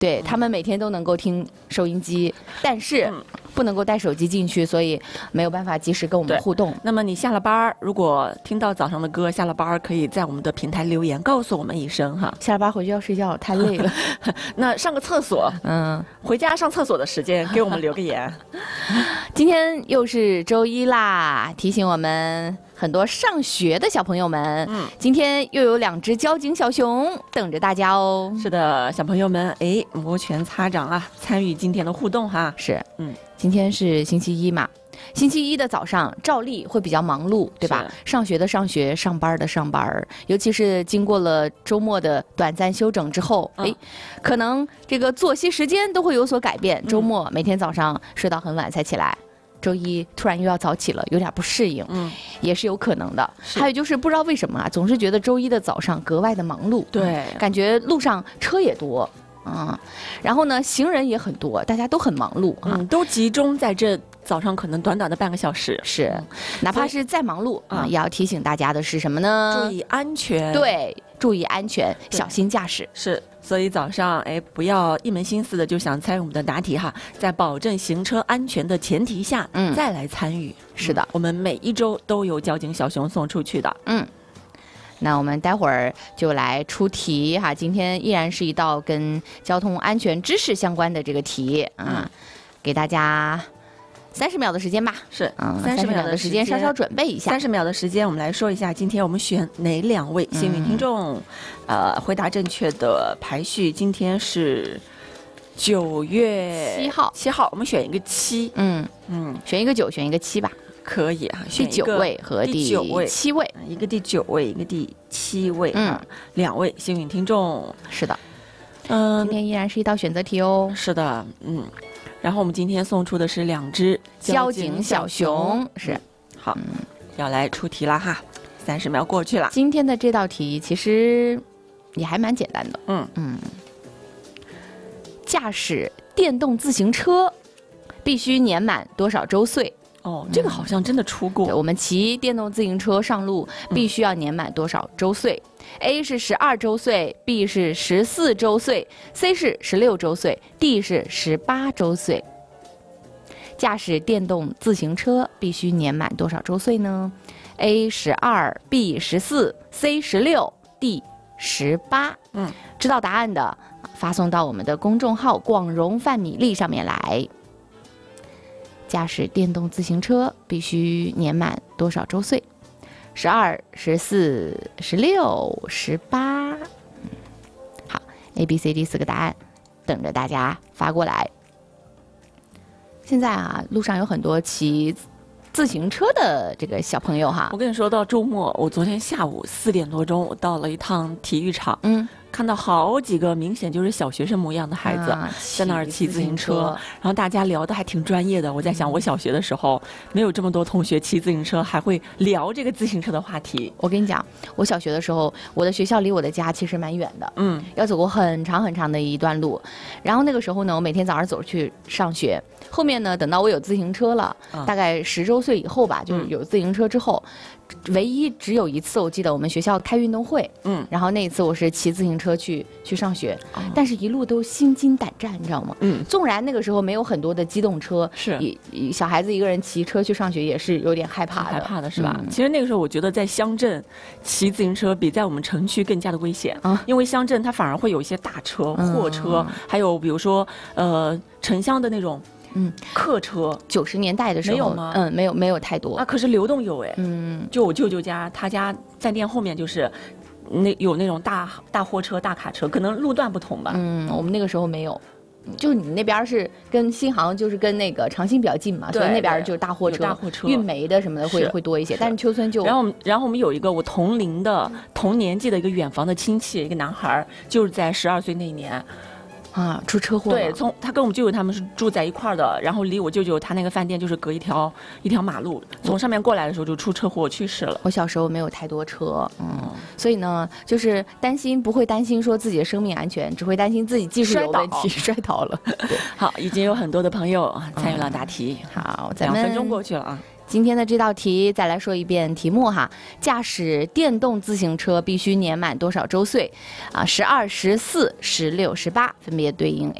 对他们每天都能够听收音机，但是不能够带手机进去，所以没有办法及时跟我们互动。 那么你下了班，如果听到早上的歌，下了班可以在我们的平台留言告诉我们一声哈。 下了班回去要睡觉，太累了。 那上个厕所，回家上厕所的时间给我们留个言。 今天又是周一啦，提醒我们很多上学的小朋友们，今天又有2只交警小熊等着大家哦。 是的，小朋友们，摩拳擦掌啊，参与今天的互动哈。 是，今天是星期一嘛，星期一的早上照例会比较忙碌，对吧？上学的上学，上班的上班，尤其是经过了周末的短暂休整之后，可能这个作息时间都会有所改变。周末每天早上睡到很晚才起来，周一突然又要早起了，有点不适应，也是有可能的。还有就是不知道为什么啊，总是觉得周一的早上格外的忙碌， 对， 感觉路上车也多。然后呢，行人也很多，大家都很忙碌啊， 都集中在这早上可能短短的半个小时。 是，哪怕是再忙碌也要提醒大家的是什么呢？ 注意安全。 对，注意安全，小心驾驶。 是，所以早上不要一门心思的就想参与我们的答题哈，在保证行车安全的前提下，再来参与。 是的， 我们每一周都有交警小熊送出去的。 那我们待会儿就来出题哈，今天依然是一道跟交通安全知识相关的这个题给大家30秒的时间吧。 是 ，30秒的时间稍稍准备一下。 30秒的时间，我们来说一下今天我们选哪2位幸运听众。回答正确的排序，今天是9月7号，我们选一个7。 选一个9，选一个7吧。 可以啊，选第9位和第7位， 一个第9位，一个第7位，2位幸运听众。 是的，今天依然是一道选择题哦。 是的，然后我们今天送出的是2只交警小熊。是， 好，要来出题了哈，30秒过去了。 今天的这道题其实也还蛮简单的。驾驶电动自行车必须年满多少周岁？ 这个好像真的出过。 我们骑电动自行车上路必须要年满多少周岁？A 是12周岁 ，B 是14周岁 ，C 是16周岁 ，D 是18周岁。驾驶电动自行车必须年满多少周岁呢？ A 12 B 14 C 16 D 18。知道答案的发送到我们的公众号广荣泛米粒上面来。驾驶电动自行车必须年满多少周岁？12、14、16、18。好 ，A、B、C、D 4个答案等着大家发过来。现在啊，路上有很多骑自行车的这个小朋友哈。 我跟你说，到周末，我昨天下午4点多钟，我到了一趟体育场。看到好几个明显就是小学生模样的孩子在那儿骑自行车，然后大家聊得还挺专业的。我在想，我小学的时候没有这么多同学骑自行车，还会聊这个自行车的话题。 我跟你讲，我小学的时候，我的学校离我的家其实蛮远的，要走过很长很长的一段路。然后那个时候呢，我每天早上走去上学。后面呢，等到我有自行车了，大概10周岁以后吧，就是有自行车之后。唯一只有一次，我记得我们学校开运动会，然后那一次我是骑自行车去上学，但是一路都心惊胆战，你知道吗？纵然那个时候没有很多的机动车， 是小孩子一个人骑车去上学也是有点害怕的，是吧？其实那个时候我觉得在乡镇骑自行车比在我们城区更加的危险，因为乡镇它反而会有一些大车、货车，还有比如说城乡的那种。客车 90年代的时候没有吗？ 没有太多啊。可是流动有就我舅舅家，他家饭店后面就是有那种大货车、大卡车，可能路段不同吧。 我们那个时候没有。就你那边是跟新航，就是跟那个长兴比较近嘛，所以那边就是大货车、运煤的什么的会多一些。但是秋村就然后我们有一个我同龄的同年纪的一个远房的亲戚，一个男孩，就是在12岁那一年。 出车祸了。 对，他跟我们舅舅他们是住在一块儿的，然后离我舅舅他那个饭店就是隔一条马路，从上面过来的时候就出车祸去世了。 我小时候没有太多车，所以呢，就是不会担心说自己的生命安全，只会担心自己技术有问题摔倒了。 好，已经有很多的朋友参与了答题。 好，咱们 2分钟过去了啊。 今天的这道题再来说一遍题目哈，驾驶电动自行车必须年满多少周岁？12、14、16、18，分别对应